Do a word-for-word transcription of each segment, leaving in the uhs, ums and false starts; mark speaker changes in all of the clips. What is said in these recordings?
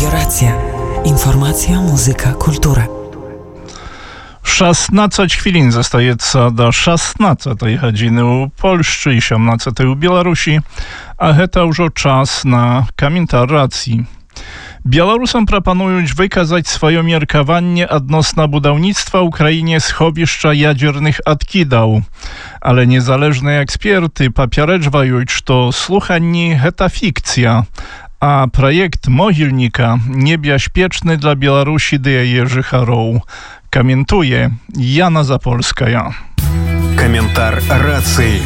Speaker 1: Радиорация. Информация, музыка, культура.
Speaker 2: szesnaście chwilin zostaje do szesnastej godziny u Polsce i siedemnastej u Białorusi, a to już czas na komentarz racji. Białorusom proponują wykazać swoje mierkowanie odnośnie budownictwa Ukrainie schowiska jadziernych odkidał. Ale niezależne eksperty papiereczają, że słuchanie to fikcja, a projekt Mogilnika niebezpieczny dla Białorusi dla Jerzy Haroł. Komentuje Jana Zapolskaja.
Speaker 3: Каментар рацыі.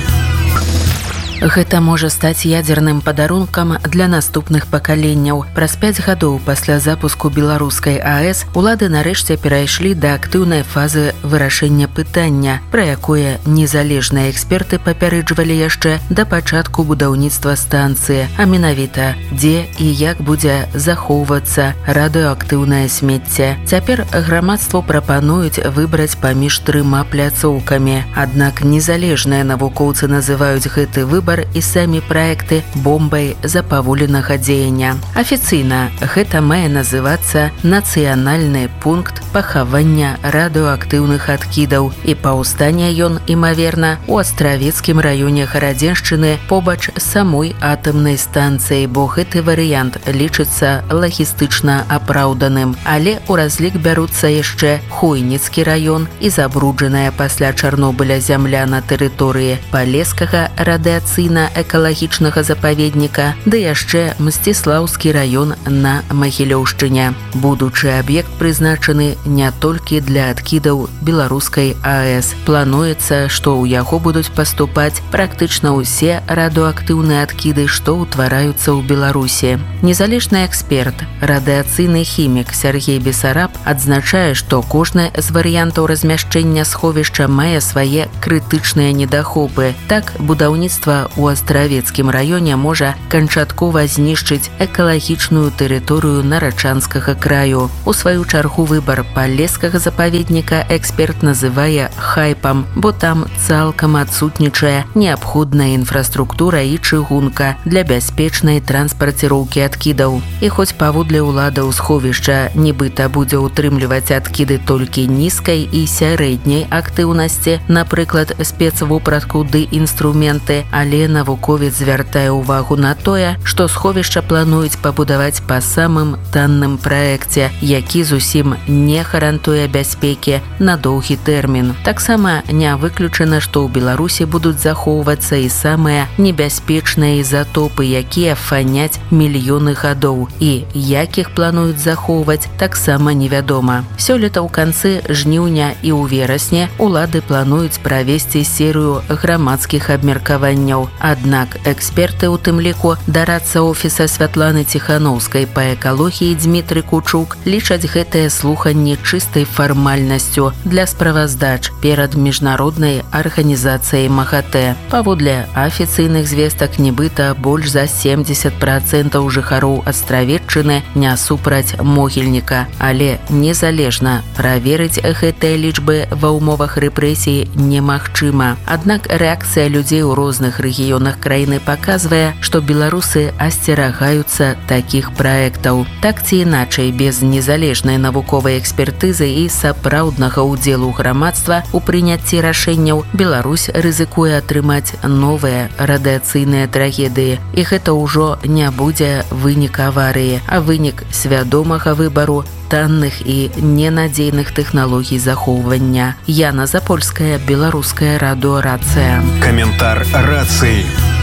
Speaker 4: Гэта можа стаць ядзерным падарункам для наступных пакаленняў. Праз пяць гадоў пасля запуску беларускай АЭС улады нарэшце перайшлі да актыўнай фазы вырашэння пытання, пра якое незалежныя эксперты папярэджвалі яшчэ да пачатку будаўніцтва станцыі, а менавіта, дзе і як будзе захоўвацца радыеактыўнае смецце. Цяпер грамадству прапануюць выбраць паміж трыма пляцоўкамі. Аднак незалежныя навукоўцы называюць гэты выбар і самі праекты бомбай запаволенага дзеяння. Афіцыйна гэта мае называцца нацыянальны пункт пахавання радыеактыўных адкідаў, і паўстане ён, імаверна, у Астравецкім раёне Гарадзеншчыны побач з самой атамнай станцыяй, бо гэты варыянт лічыцца лагістычна апраўданым. Але ў разлік бяруцца яшчэ Хойніцкі раён і забруджаная пасля Чарнобыля зямля на тэрыторыі Палескага радыацыйнага экалагічнага запаведніка, ды яшчэ Мсціслаўскі раён на Магілёўшчыне. Будучы аб'ект прызначаны не толькі для адкідаў беларускай АЭС. Плануецца, што ў яго будуць паступаць практычна ўсе радыеактыўныя адкіды, што ўтвараюцца ў Беларусі. Незалежны эксперт, радыацыйны хімік Сергей Бесараб адзначае, што кожны з варыянтаў размяшчэння сховішча мае свае крытычныя недахопы. Так, будаўніцтва у Астравецкім раёне можа канчаткова знішчыць экалагічную тэрыторыю Нарачанскага краю. У сваю чаргу выбар Палескага запаведніка эксперт называе хайпам, бо там цалкам адсутнічае неабходная інфраструктура і чыгунка для бяспечнай транспарціроўкі адкідаў. І хоць паводле ўладаў сховішча нібыта будзе ўтрымліваць адкіды толькі нізкай і сярэдняй актыўнасці, напрыклад, спецвопратку ды інструменты, але навуковец звяртае ўвагу на тое, што сховішча плануюць пабудаваць па самым танным праекце, які зусім не гарантуе бяспекі на доўгі тэрмін. Таксама не выключана, што ў Беларусі будуць захоўвацца і самыя небяспечныя ізатопы, якія фаняць мільёны гадоў, і як іх плануюць захоўваць, таксама невядома. Сёлета ў канцы жніўня і ў верасні улады плануюць правесці серыю грамадскіх абмеркаванняў. Аднак эксперты, у тым ліку дарадца офіса Святланы Ціхановскай па экалогіі Дзмітрый Кучук, лічаць гэтае слуханне чыстай фармальнасцю для справаздач перад міжнароднай арганізацыяй МАГАТЭ. Паводле афіцыйных звестак, нібыта больш за семдзесят працэнтаў жыхароў Астравеччыны не супраць Могільніка, але незалежна праверыць гэтыя лічбы ва ўмовах рэпрэсій немагчыма. Аднак рэакцыя людзей у розных рэгіёнах краіны паказвае, што беларусы асцерагаюцца такіх праектаў. Так ці іначай, без незалежнай навуковай экспертызы і сапраўднага ўдзелу грамадства у прыняцці рашэнняў Беларусь рызыкуе атрымаць новыя радыацыйныя трагедыі. І гэта ўжо не будзе вынік аварыі, а вынік свядомага выбару танных і ненадзейных тэхналогій захоўвання. Яна Запольская, беларуская радыёрацыя.
Speaker 3: Каментар рацыі.